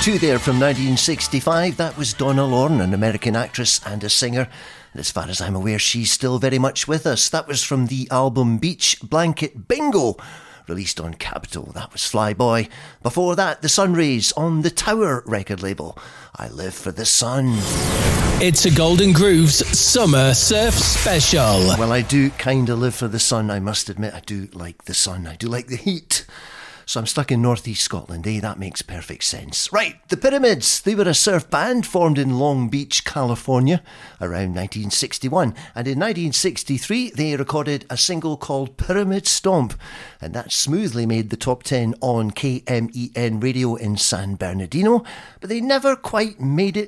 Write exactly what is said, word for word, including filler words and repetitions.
two there from nineteen sixty-five. That was Donna Lorne, an American actress and a singer. And as far as I'm aware, she's still very much with us. That was from the album Beach Blanket Bingo, released on Capitol. That was Flyboy. Before that, The Sunrays on the Tower record label. I Live for the Sun. It's a Golden Grooves Summer Surf Special. Well, I do kind of live for the sun, I must admit. I do like the sun. I do like the heat. So I'm stuck in northeast Scotland, eh? That makes perfect sense. Right, the Pyramids. They were a surf band formed in Long Beach, California around nineteen sixty-one. And in nineteen sixty-three, they recorded a single called Pyramid Stomp. And that smoothly made the top ten on K M E N radio in San Bernardino. But they never quite made it